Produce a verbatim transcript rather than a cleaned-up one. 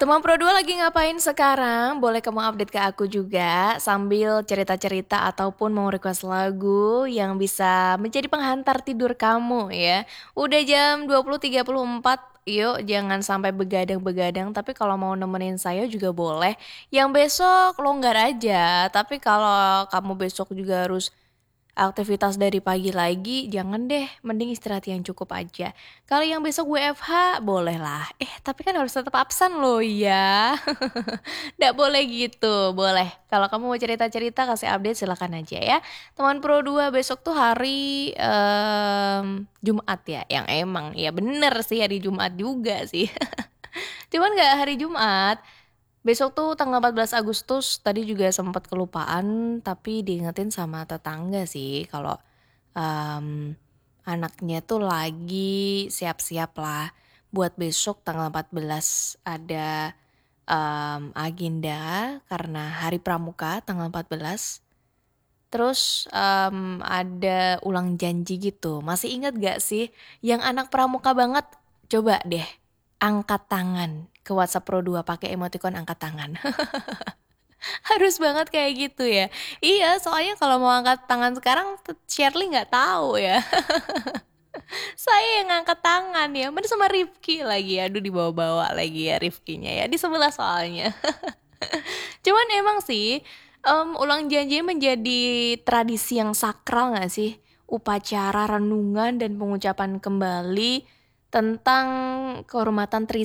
Teman Pro dua lagi ngapain sekarang? Boleh kamu update ke aku juga sambil cerita-cerita ataupun mau request lagu yang bisa menjadi penghantar tidur kamu ya. Udah jam dua puluh tiga puluh empat, yuk jangan sampai begadang-begadang. Tapi kalau mau nemenin saya juga boleh. Yang besok longgar aja. Tapi kalau kamu besok juga harus aktivitas dari pagi lagi, jangan deh, mending istirahat yang cukup aja. Kalau yang besok W F H, boleh lah. Eh, tapi kan harus tetap absen loh ya. Nggak boleh gitu, boleh. Kalau kamu mau cerita-cerita, kasih update silakan aja ya. Teman Pro dua besok tuh hari em, Jumat ya, yang emang ya bener sih hari Jumat juga sih. Cuman nggak hari Jumat. Besok tuh tanggal empat belas Agustus, tadi juga sempat kelupaan, tapi diingetin sama tetangga sih kalau em, anaknya tuh lagi siap-siap lah buat besok tanggal empat belas ada em, agenda karena Hari Pramuka tanggal empat belas. Terus em, ada ulang janji gitu. Masih ingat gak sih yang anak pramuka banget? Coba deh angkat tangan ke WhatsApp Pro dua pakai emoticon angkat tangan. Harus banget kayak gitu ya. Iya, soalnya kalau mau angkat tangan sekarang t- Shirley nggak tahu ya. Saya yang angkat tangan ya. Mana sama Rifki lagi. Aduh dibawa-bawa lagi ya Rifkinya ya. Di sebelah soalnya. Cuman emang sih em, ulang janji menjadi tradisi yang sakral nggak sih? Upacara renungan dan pengucapan kembali tentang kehormatan Trisakti